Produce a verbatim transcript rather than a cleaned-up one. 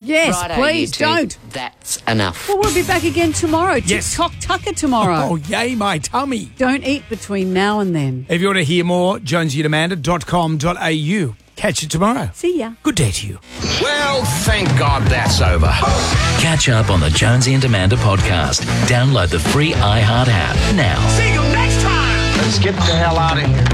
Yes, Righto, please, you two. don't. That's enough. Well, we'll be back again tomorrow. Yes. TikTok Tucker tomorrow. Oh, yay, my tummy. Don't eat between now and then. If you want to hear more, jonesy and amanda dot com dot a u. Catch you tomorrow. See ya. Good day to you. Well, thank God that's over. Catch up on the Jonesy and Amanda podcast. Download the free iHeart app now. See you next time. Let's get the hell out of here.